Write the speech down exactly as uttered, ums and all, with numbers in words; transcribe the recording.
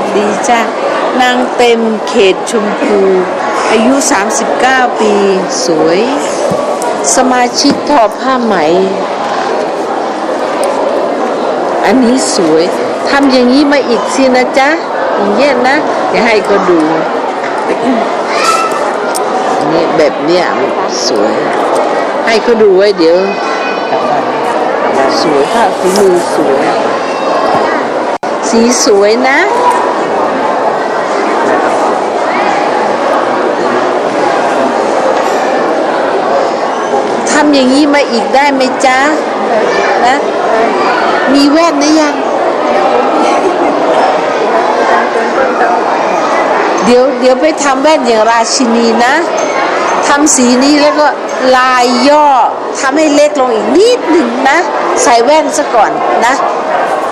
ดีจ้ะนางเต็มเขตชมพูอายุสามสิบเก้าปีสวยสมาชิกทอผ้าไหมอันนี้สวยทำอย่างนี้มาอีกสินะจ๊ะอย่างเงี้ยนะเดี๋ยวให้ก็ดูนี่แบบเนี้ยสวยให้เขาดูไว้เดี๋ยวสวยค่ะฝีมือสวยสีสวยนะทำอย่างนี้มาอีกได้ไหมจ๊ะนะมีแว่นหรือยังเดี๋ยวเดี๋ยวไปทำแว่นอย่างราชินีนะทำสีนี้แล้วก็ลายย่อทำให้เล็กลงอีกนิดหนึ่งนะใส่แว่นซะก่อนนะ